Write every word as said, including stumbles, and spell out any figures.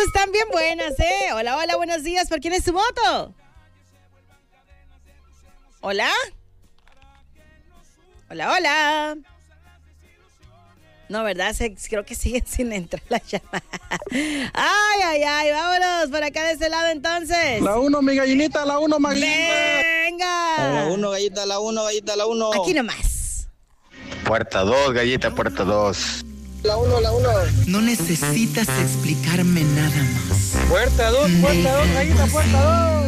están bien buenas, ¿eh? Hola, hola, buenos días. ¿Por quién es tu voto? Hola. Hola, hola. No, ¿verdad? Se, creo que siguen sin entrar la llamada. Ay, ay, ay, vámonos por acá de ese lado entonces. La uno, mi gallinita, la uno, Magdalena. Venga. La uno, gallita, la uno, gallita, la uno. Aquí nomás. Puerta dos, gallita, puerta dos. La uno, la uno. No necesitas explicarme nada más. Puerta dos, puerta dos, gallita, puerta dos.